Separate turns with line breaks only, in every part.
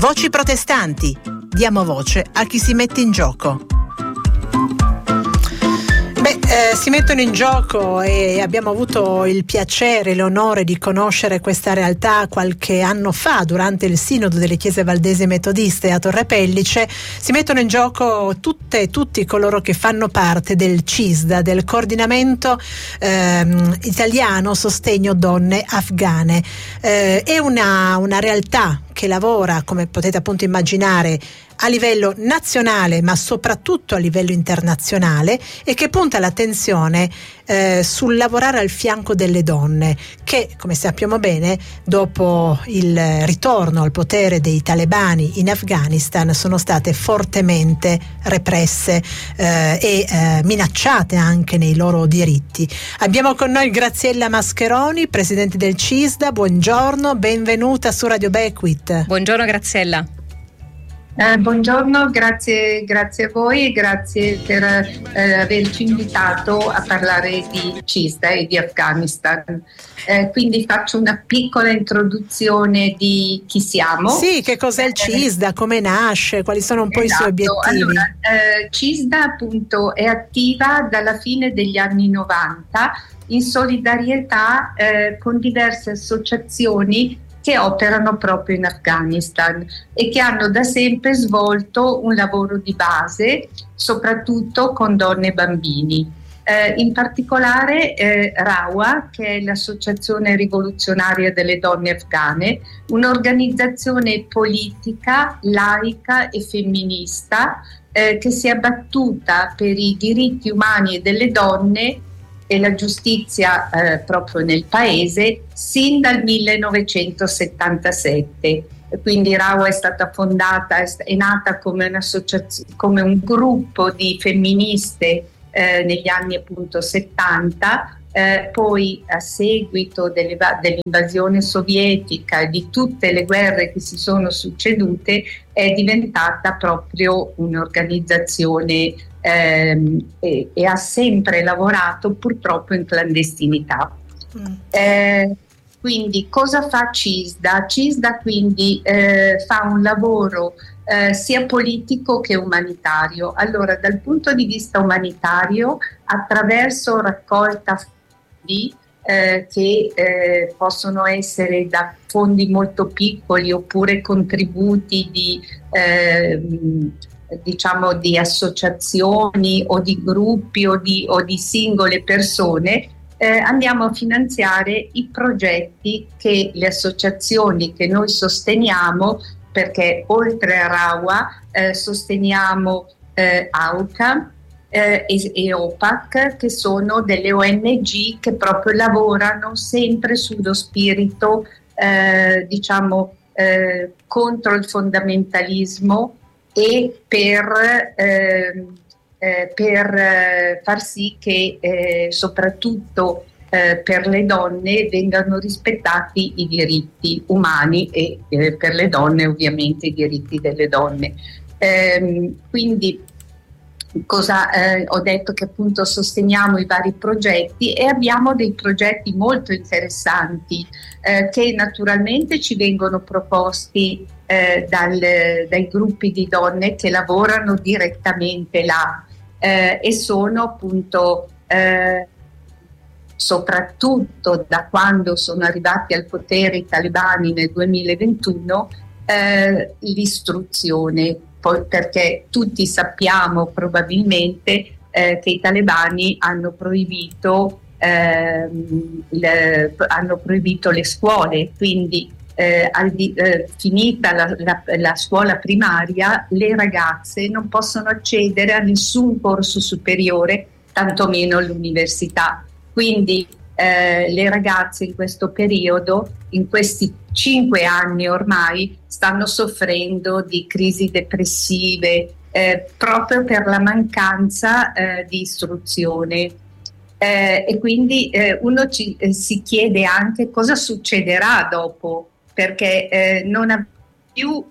Voci protestanti. Diamo voce a chi si mette in gioco. Si mettono in gioco e abbiamo avuto il piacere e l'onore di conoscere questa realtà qualche anno fa durante il Sinodo delle Chiese Valdesi Metodiste a Torre Pellice. Si mettono in gioco tutte e tutti coloro che fanno parte del CISDA, del coordinamento italiano sostegno donne afghane. È una realtà che lavora, come potete appunto immaginare, a livello nazionale ma soprattutto a livello internazionale, e che punta l'attenzione sul lavorare al fianco delle donne che, come sappiamo bene, dopo il ritorno al potere dei talebani in Afghanistan sono state fortemente represse e minacciate anche nei loro diritti. Abbiamo con noi Graziella Mascheroni, presidente del CISDA. Buongiorno, benvenuta su Radio Beckwith.
Buongiorno Graziella.
Buongiorno, grazie a voi e grazie per averci invitato a parlare di CISDA e di Afghanistan. Quindi faccio una piccola introduzione di chi siamo.
Sì, che cos'è il CISDA, come nasce, quali sono un po' i suoi obiettivi.
Allora, CISDA appunto è attiva dalla fine degli anni 90 in solidarietà con diverse associazioni che operano proprio in Afghanistan e che hanno da sempre svolto un lavoro di base, soprattutto con donne e bambini. In particolare RAWA, che è l'Associazione Rivoluzionaria delle Donne Afghane, un'organizzazione politica, laica e femminista che si è battuta per i diritti umani e delle donne e la giustizia proprio nel paese sin dal 1977. Quindi RAWA è stata fondata, è nata come un'associazione, come un gruppo di femministe negli anni appunto 70, poi a seguito dell'invasione sovietica e di tutte le guerre che si sono succedute è diventata proprio un'organizzazione e ha sempre lavorato purtroppo in clandestinità. Quindi cosa fa CISDA? CISDA quindi fa un lavoro sia politico che umanitario. Allora, dal punto di vista umanitario, attraverso raccolta fondi che possono essere da fondi molto piccoli oppure contributi di associazioni o di gruppi o di singole persone, andiamo a finanziare i progetti che le associazioni che noi sosteniamo, perché oltre a RAWA sosteniamo AUCA e OPAC, che sono delle ONG che proprio lavorano sempre sullo spirito contro il fondamentalismo e per far sì che soprattutto per le donne vengano rispettati i diritti umani e per le donne ovviamente i diritti delle donne. Quindi ho detto che appunto sosteniamo i vari progetti e abbiamo dei progetti molto interessanti che naturalmente ci vengono proposti dai gruppi di donne che lavorano direttamente là e sono appunto soprattutto da quando sono arrivati al potere i talebani nel 2021 l'istruzione, poi perché tutti sappiamo probabilmente che i talebani hanno proibito le scuole, quindi finita la scuola primaria le ragazze non possono accedere a nessun corso superiore, tantomeno all'università. Quindi le ragazze in questo periodo, in questi 5 anni ormai, stanno soffrendo di crisi depressive proprio per la mancanza di istruzione. E quindi uno si chiede anche cosa succederà dopo, perché non ha più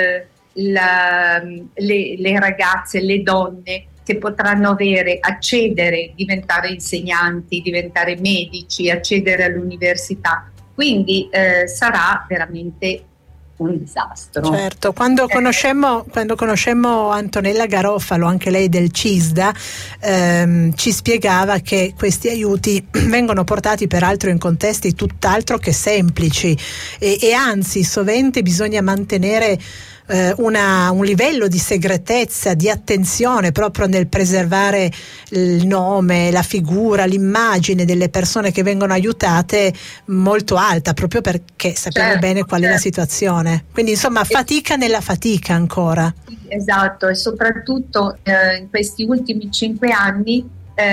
le ragazze, le donne che potranno accedere, diventare insegnanti, diventare medici, accedere all'università. Quindi sarà veramente un disastro.
Certo, quando conoscemmo Antonella Garofalo, anche lei del CISDA, ci spiegava che questi aiuti vengono portati peraltro in contesti tutt'altro che semplici e anzi sovente bisogna mantenere un livello di segretezza, di attenzione proprio nel preservare il nome, la figura, l'immagine delle persone che vengono aiutate molto alta, proprio perché sappiamo bene qual è la situazione. Quindi insomma fatica nella fatica ancora.
Esatto, e soprattutto in questi ultimi 5 anni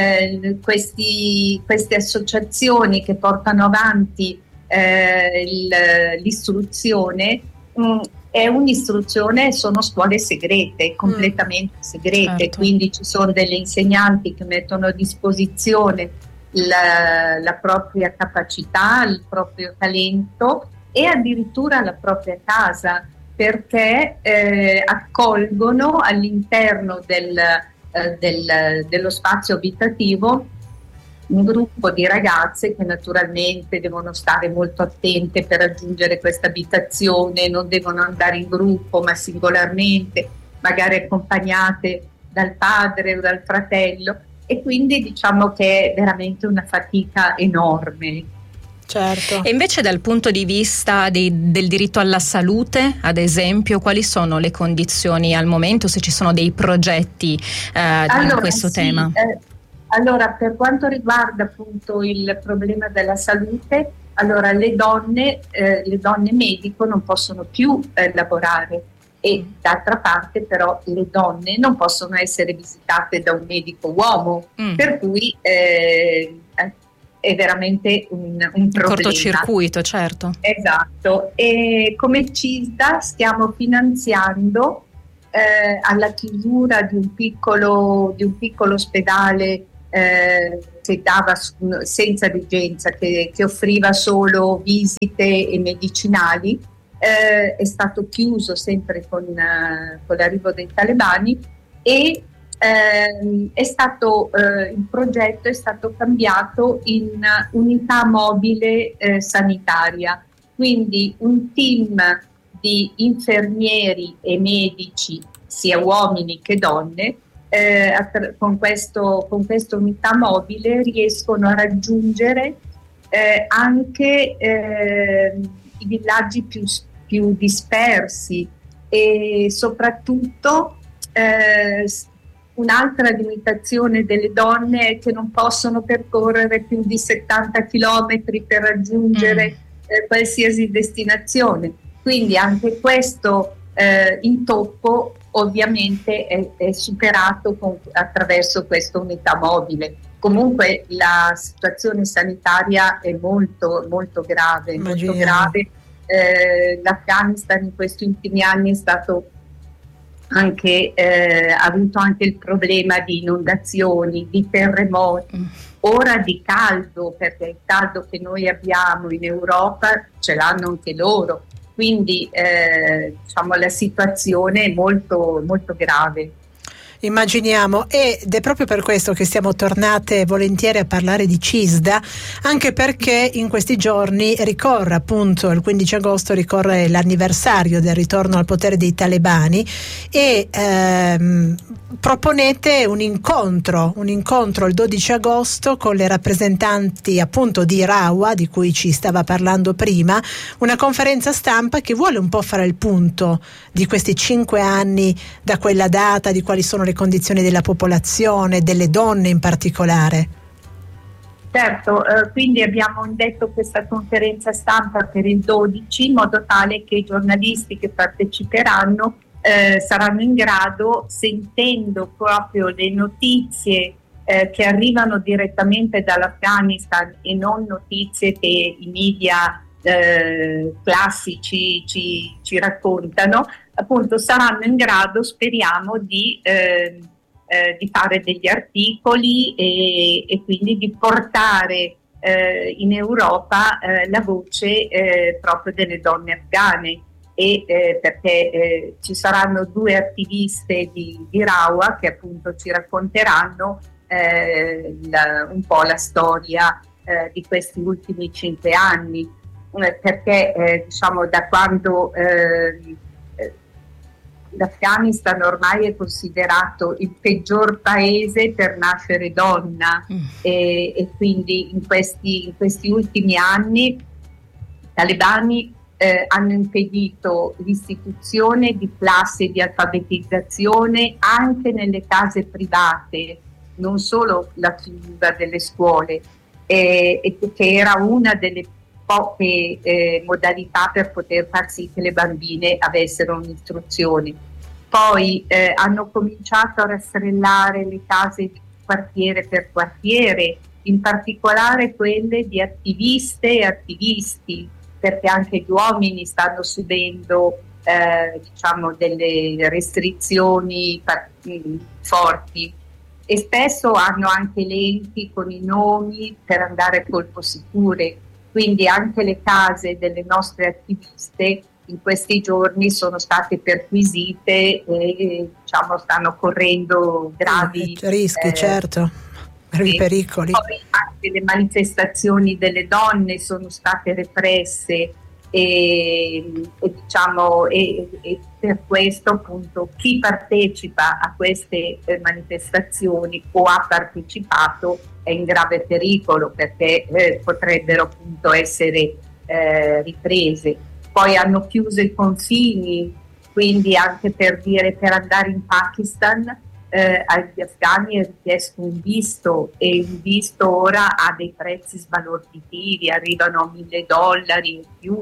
queste associazioni che portano avanti l'istruzione è un'istruzione, sono scuole segrete, completamente segrete, certo. Quindi ci sono delle insegnanti che mettono a disposizione la propria capacità, il proprio talento e addirittura la propria casa, perché accolgono all'interno dello spazio abitativo un gruppo di ragazze che naturalmente devono stare molto attente per raggiungere questa abitazione, non devono andare in gruppo ma singolarmente, magari accompagnate dal padre o dal fratello, e quindi diciamo che è veramente una fatica enorme.
Certo. E invece dal punto di vista del diritto alla salute, ad esempio, quali sono le condizioni al momento, se ci sono dei progetti in questo tema?
Allora, per quanto riguarda appunto il problema della salute, allora le donne medico non possono più lavorare, e d'altra parte però le donne non possono essere visitate da un medico uomo, per cui è veramente un problema.
Cortocircuito, certo.
Esatto, e come CISDA stiamo finanziando alla chiusura di un piccolo ospedale che dava senza degenza, che offriva solo visite e medicinali, è stato chiuso sempre con l'arrivo dei talebani, e il progetto è stato cambiato in unità mobile sanitaria, quindi un team di infermieri e medici, sia uomini che donne, con questa unità mobile riescono a raggiungere anche i villaggi più dispersi, e soprattutto un'altra limitazione delle donne è che non possono percorrere più di 70 chilometri per raggiungere qualsiasi destinazione, quindi anche questo intoppo ovviamente è superato attraverso questa unità mobile. Comunque la situazione sanitaria è molto, molto grave, molto grave. L'Afghanistan in questi ultimi anni è stato anche ha avuto anche il problema di inondazioni, di terremoti, ora di caldo, perché il caldo che noi abbiamo in Europa ce l'hanno anche loro. Quindi diciamo la situazione è molto, molto grave.
Immaginiamo, ed è proprio per questo che siamo tornate volentieri a parlare di CISDA, anche perché in questi giorni ricorre appunto il 15 agosto ricorre l'anniversario del ritorno al potere dei talebani, e proponete un incontro il 12 agosto con le rappresentanti appunto di Rawa, di cui ci stava parlando prima, una conferenza stampa che vuole un po' fare il punto di questi 5 anni da quella data, di quali sono le condizioni della popolazione, delle donne in particolare.
Certo, quindi abbiamo indetto questa conferenza stampa per il 12, in modo tale che i giornalisti che parteciperanno saranno in grado, sentendo proprio le notizie che arrivano direttamente dall'Afghanistan e non notizie che i media classici ci raccontano, appunto saranno in grado, speriamo, di fare degli articoli e quindi di portare in Europa la voce proprio delle donne afghane, e perché ci saranno 2 attiviste di Rawa che appunto ci racconteranno un po' la storia di questi ultimi 5 anni. perché diciamo da quando l'Afghanistan ormai è considerato il peggior paese per nascere donna e quindi in questi ultimi anni i talebani hanno impedito l'istituzione di classi di alfabetizzazione anche nelle case private, non solo la chiusura delle scuole, che era una delle poche modalità per poter far sì che le bambine avessero un'istruzione. Poi hanno cominciato a rastrellare le case quartiere per quartiere, in particolare quelle di attiviste e attivisti, perché anche gli uomini stanno subendo diciamo delle restrizioni forti, e spesso hanno anche elenchi con i nomi per andare a colpo sicuro. Quindi anche le case delle nostre attiviste in questi giorni sono state perquisite e diciamo stanno correndo gravi
rischi, certo, gravi pericoli.
Poi anche le manifestazioni delle donne sono state represse e per questo appunto chi partecipa a queste manifestazioni o ha partecipato è in grave pericolo, perché potrebbero appunto essere riprese. Poi hanno chiuso i confini, quindi anche per andare in Pakistan agli afghani è richiesto un visto, e il visto ora ha dei prezzi sbalorditivi, arrivano a $1.000 in più.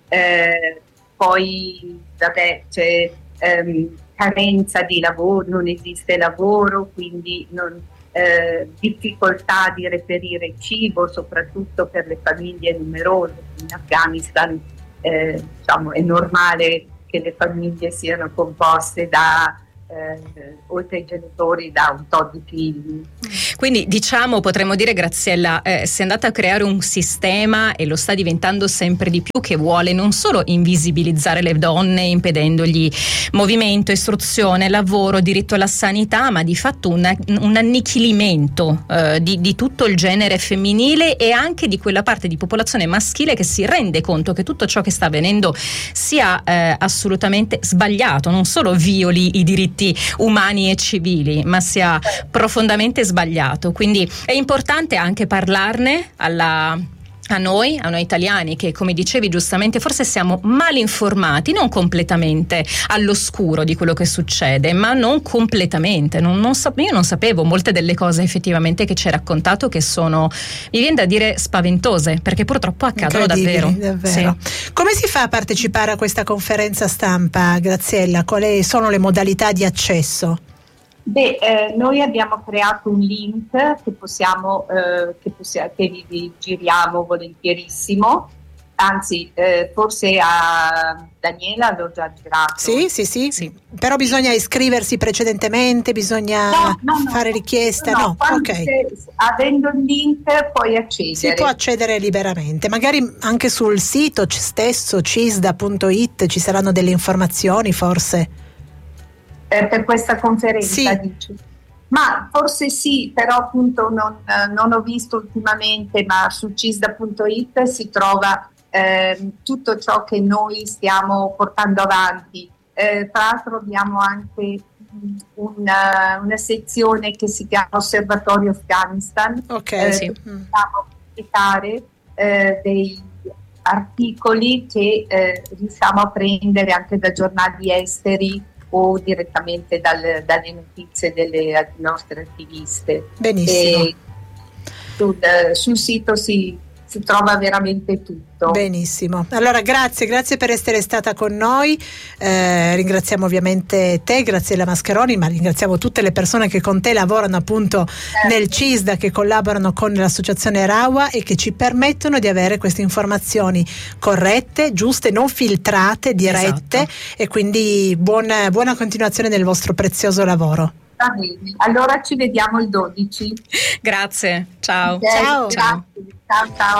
Poi vabbè, c'è carenza di lavoro, non esiste lavoro, quindi difficoltà di reperire cibo, soprattutto per le famiglie numerose. In Afghanistan diciamo, è normale che le famiglie siano composte da oltre ai genitori da un tot di figli.
Quindi diciamo, potremmo dire, Graziella, si è andata a creare un sistema, e lo sta diventando sempre di più, che vuole non solo invisibilizzare le donne impedendogli movimento, istruzione, lavoro, diritto alla sanità, ma di fatto un annichilimento di tutto il genere femminile e anche di quella parte di popolazione maschile che si rende conto che tutto ciò che sta avvenendo sia assolutamente sbagliato, non solo violi i diritti umani e civili, ma sia profondamente sbagliato. Quindi è importante anche parlarne a noi italiani, che, come dicevi giustamente, forse siamo mal informati, non completamente all'oscuro di quello che succede, ma non completamente. Io non sapevo molte delle cose effettivamente che ci hai raccontato, che sono, mi viene da dire, spaventose, perché purtroppo accadono davvero.
Sì. Come si fa a partecipare a questa conferenza stampa, Graziella? Quali sono le modalità di accesso?
Noi abbiamo creato un link che vi giriamo volentierissimo, anzi forse a Daniela l'ho già girato.
Sì. Però bisogna iscriversi precedentemente, bisogna fare richiesta? No.
Ok. Avendo il link puoi accedere.
Si può accedere liberamente, magari anche sul sito stesso cisda.it ci saranno delle informazioni forse.
Per questa conferenza, dici? Ma forse sì, però appunto non ho visto ultimamente, ma su cisda.it si trova tutto ciò che noi stiamo portando avanti. Tra l'altro abbiamo anche una sezione che si chiama Osservatorio Afghanistan. Possiamo pubblicare dei articoli che riusciamo a prendere anche da giornali esteri o direttamente dalle notizie delle nostre attiviste.
Benissimo.
Sul sito si trova veramente tutto.
Benissimo. Allora grazie per essere stata con noi. Ringraziamo ovviamente te, Graziella Mascheroni, ma ringraziamo tutte le persone che con te lavorano appunto nel CISDA, che collaborano con l'associazione Rawa e che ci permettono di avere queste informazioni corrette, giuste, non filtrate, dirette. Esatto. E quindi buona continuazione del vostro prezioso lavoro.
Allora ci vediamo il 12.
Grazie, ciao.
Ciao.